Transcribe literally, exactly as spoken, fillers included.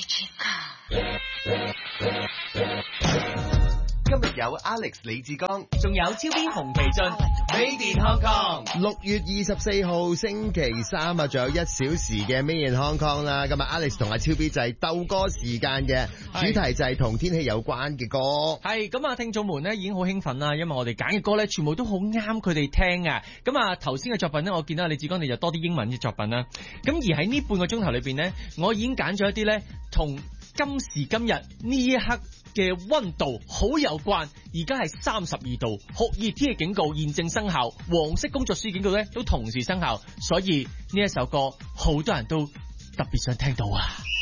今日有 Alex 李志剛， 仲有超邊洪其俊 ，Made in Hong Kong。 六月二十四號星期三啊，仲有一小時嘅 Made in Hong Kong 啦。今日 Alex 同阿超 B 就係鬥歌時間嘅主題就係同天氣有關嘅歌。 係咁啊，聽眾們呢已經好興奮啦，因為我哋揀嘅歌呢全部都好啱佢哋聽啊。咁啊，頭先嘅作品呢，我見到李志剛你就多啲英文嘅作品啦。咁而喺呢半個鐘頭裏邊呢，我已經揀咗一啲呢同今時今日呢一刻嘅溫度好有關，而家係三十二度，酷熱天氣警告現正生效，黃色工作暑警告咧都同時生效，所以呢一首歌好多人都特別想聽到啊！